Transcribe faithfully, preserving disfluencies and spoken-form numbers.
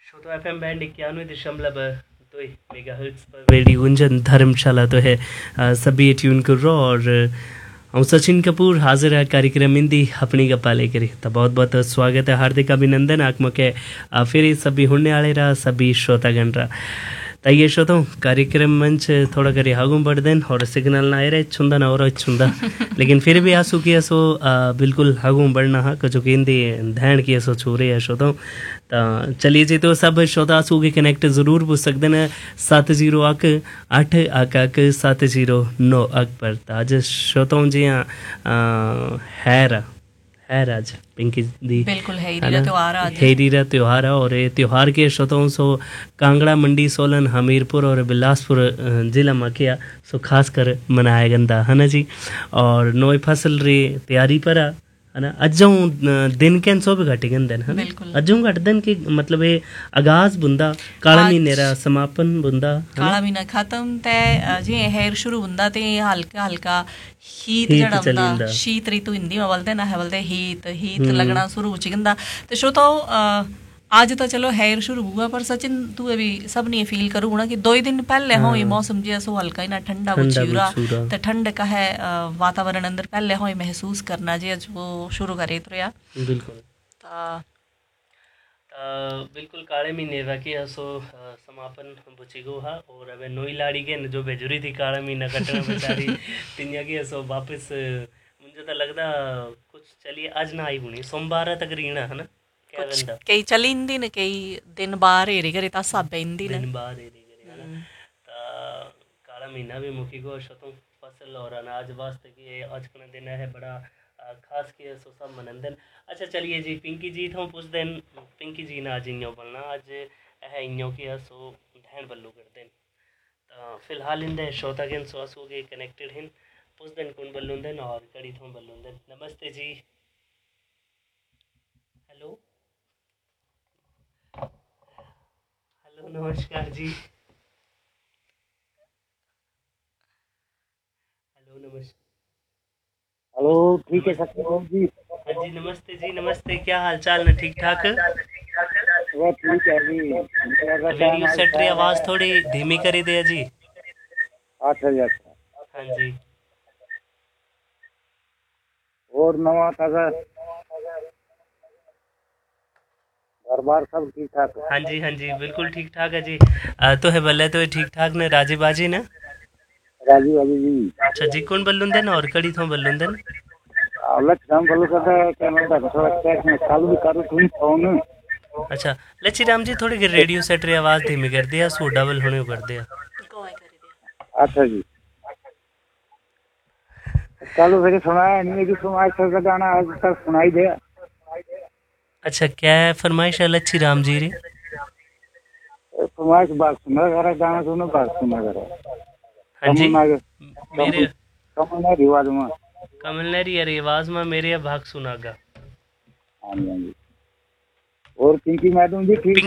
श्रोता F M band इक्यानवे दशमलव दो मेगा हर्ट्स पर रेडियो गुंजन धर्मशाला तो है आ, सभी ट्यून कर रो और हम सचिन कपूर हाजिर है कार्यक्रम हिंदी अपनी गप्पा लेकर तो बहुत बहुत स्वागत है हार्दिक अभिनंदन आत्म के फिर सभी होने वाले रहा सभी श्रोतागण रहा ताइए श्रोता कार्यक्रम मंच थोड़ा करी हागू बढ़ देन और सिग्नल ना आए रहे छुंदा ना और छुंदा लेकिन फिर भी आंसू की सो बिल्कुल हागू बढ़ना हा जो कि हिंदी ध्यान की सो छू रहे हैं श्रोता तो चलिए जी तो सब श्रोता आंसू के कनेक्ट जरूर पूछ सकते हैं सात जीरो अक अठ अक अक सात जीरो नौ अक पर तो अज श्रोताओं जी हैर है आज पिंकी दी बिल्कुल हैरी रा त्योहार आज हैरी रा त्योहार है और ये त्योहार के श्रोताओं सो कांगड़ा मंडी सोलन हमीरपुर और बिलासपुर जिला में किया सो खास कर मनाया गंदा है ना जी और नोई फसल री तैयारी पर है ना अजों दिन के सो भी घटी गंदे है ना अजों घट दिन की मतलब ये आगाज बुंदा काला महीने रा समापन बुंदा काला महीना खत्म ते जे हैर शुरू बुंदा ते हल्का हल्का हीत जड़ा बुंदा शीत ऋतु हिंदी में बोलते ना है बोलते हीत हीत लगना शुरू हो चिकंदा तो श्रोताओ आज तो चलो हैर शुरू हुआ पर सचिन तू अभी सब नहीं फील करूँ ना कि दो ही दिन पहले हो ये मौसम जो सो हल्का ही ना ठंडा बुछूरा तो ठंड का है वातावरण अंदर पहले हो महसूस करना जे वो शुरू करे तो यार बिल्कुल बिल्कुल काले महीने रखे सो समापन बुचिगो हा और अब नोई लाड़ी के जो बेजुरी थी काला महीना कटना बेचारी तिनिया की सो वापस मुझे तो लगता कुछ चलिए आज ना आई बुनी सोमवार तक रीना है ना कुछ कई चली इंदी ने कई दिन बाहर एरी करे ता सब इंदी ने दिन बाहर एरी करे है ना ता काला महीना भी मुखी को शतों फसल और अनाज वास्ते की आज का दिन है बड़ा खास के सो सब मनंदन अच्छा चलिए जी पिंकी जी थों पूछ देन पिंकी जी ना आज इन्यो बोलना आज है इन्यो की सो ढैन बल्लू कर देन तो फिलहाल इंदे श्रोता के सो सो के कनेक्टेड हैं पूछ देन कौन बल्लू देन और कड़ी थों बल्लू देन नमस्ते जी हेलो हेलो नमस्कार जी हेलो नमस्कार हेलो ठीक है सचिन जी हाँ जी नमस्ते जी नमस्ते क्या हाल चाल है ठीक ठाक वो ठीक है जी रेडियो सेट री आवाज थोड़ी धीमी करी दे जी अच्छा जी अच्छा हाँ जी और नवा ताजा घर बार सब ठीक ठाक है हाँ जी हाँ जी बिल्कुल ठीक ठाक है जी आ, तो है बल्ले तो ठीक ठाक ने राजी बाजी ना राजी बाजी जी अच्छा जी कौन बल्लुंदे ना और कड़ी थों बल्लुंदे अलग हम बोलो कहता है क्या मैं थोड़ा कैश में चालू भी करूँ तुम फोन अच्छा लच्छी राम जी थोड़ी रेडियो सेट री आवाज धीमी कर दिया सो डबल होने कर दिया अच्छा जी चालू फिर सुनाया नहीं कि सुनाई सर गाना आज तक सुनाई दे अच्छा क्या फरमाइश है लच्छी राम जी री फरमाइश बात सुना करा गाना सुनो बात सुना करा हाँ जी मेरे कमल रिवाज में कमल ने रिवाज में मेरे भाग सुनागा हाँ जी हाँ जी और पिंकी मैडम जी ठीक